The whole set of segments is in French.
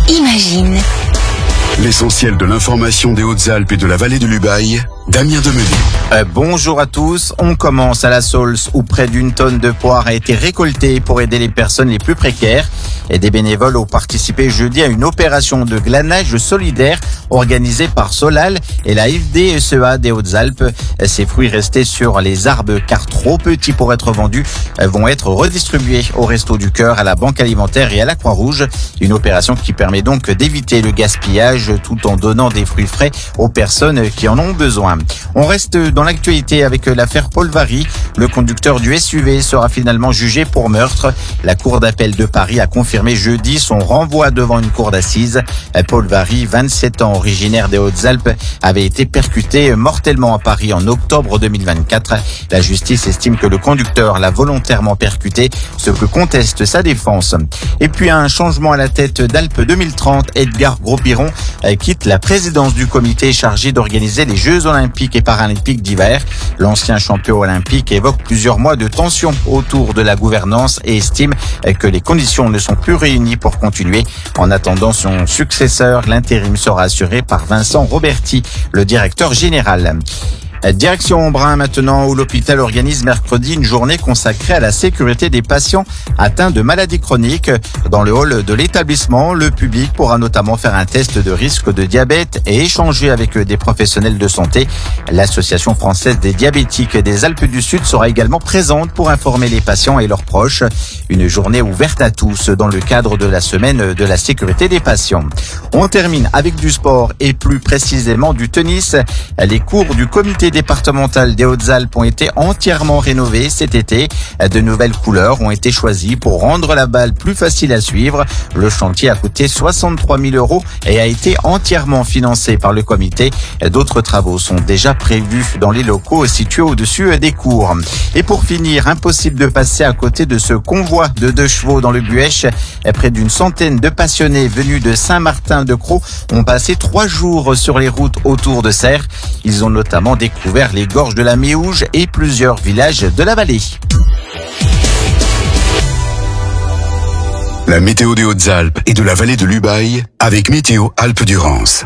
Imagine. L'essentiel de l'information des Hautes-Alpes et de la vallée de l'Ubaye, Damien Demenet. Bonjour à tous, on commence à la Saulce où près d'une tonne de poires a été récoltée pour aider les personnes les plus précaires. Et des bénévoles ont participé jeudi à une opération de glanage solidaire organisée par Solal et la FDSEA des Hautes-Alpes. Ces fruits restés sur les arbres car trop petits pour être vendus vont être redistribués au Resto du Cœur, à la Banque Alimentaire et à la Croix-Rouge. Une opération qui permet donc d'éviter le gaspillage tout en donnant des fruits frais aux personnes qui en ont besoin. On reste dans l'actualité avec l'affaire Paul Varry. Le conducteur du SUV sera finalement jugé pour meurtre. La Cour d'appel de Paris a confirmé jeudi son renvoi devant une cour d'assises. Paul Varry, 27 ans, originaire des Hautes-Alpes, avait été percuté mortellement à Paris en octobre 2024. La justice estime que le conducteur l'a volontairement percuté, ce que conteste sa défense. Et puis un changement à la tête d'Alpes 2030. Edgar Gros-Piron quitte la présidence du comité chargé d'organiser les Jeux Olympiques et Paralympiques d'hiver. L'ancien champion olympique évoque plusieurs mois de tension autour de la gouvernance et estime que les conditions ne sont plus réunies pour continuer. En attendant son successeur, l'intérim sera assuré par Vincent Roberti, le directeur général. Direction Embrun maintenant, où l'hôpital organise mercredi une journée consacrée à la sécurité des patients atteints de maladies chroniques. Dans le hall de l'établissement, le public pourra notamment faire un test de risque de diabète et échanger avec des professionnels de santé. L'Association française des diabétiques des Alpes du Sud sera également présente pour informer les patients et leurs proches. Une journée ouverte à tous dans le cadre de la semaine de la sécurité des patients. On termine avec du sport et plus précisément du tennis. Les cours du comité départemental des Hautes-Alpes ont été entièrement rénovés cet été. De nouvelles couleurs ont été choisies pour rendre la balle plus facile à suivre. Le chantier a coûté 63 000 € et a été entièrement financé par le comité. D'autres travaux sont déjà prévus dans les locaux situés au-dessus des cours. Et pour finir, impossible de passer à côté de ce convoi de 2 chevaux dans le Buèche. Près d'une centaine de passionnés venus de Saint-Martin-de-Crau ont passé 3 jours sur les routes autour de Serres. Ils ont notamment découvert les gorges de la Méouge et plusieurs villages de la vallée. La météo des Hautes-Alpes et de la vallée de l'Ubaye avec Météo Alpes-Durance.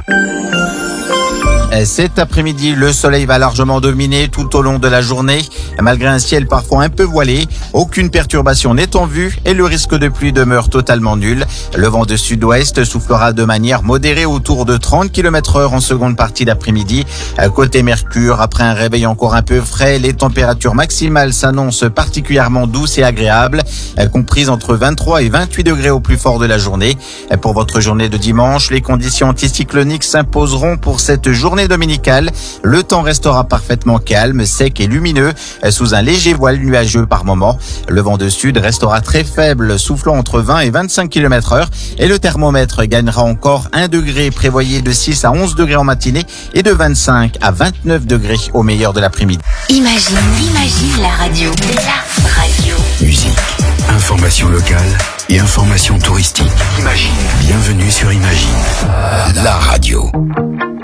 Cet après-midi, le soleil va largement dominer tout au long de la journée. Malgré un ciel parfois un peu voilé, aucune perturbation n'est en vue et le risque de pluie demeure totalement nul. Le vent de sud-ouest soufflera de manière modérée autour de 30 km/h en seconde partie d'après-midi. Côté Mercure, après un réveil encore un peu frais, les températures maximales s'annoncent particulièrement douces et agréables, comprises entre 23 et 28 degrés au plus fort de la journée. Pour votre journée de dimanche, les conditions anticycloniques s'imposeront pour cette journée dominicale. Le temps restera parfaitement calme, sec et lumineux, sous un léger voile nuageux par moment. Le vent de sud restera très faible, soufflant entre 20 et 25 km/h et le thermomètre gagnera encore 1 degré, prévoyé de 6 à 11 degrés en matinée et de 25 à 29 degrés au meilleur de l'après-midi. Imagine la radio. La radio. Musique, information locale et information touristique. Imagine. Bienvenue sur Imagine, la radio.